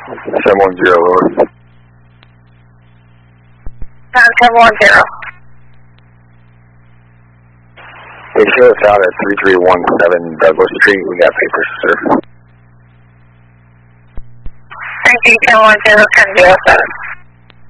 710 Lewis. 710. They show us out at 3317 Douglas Street. We got papers, sir. 710, 1007.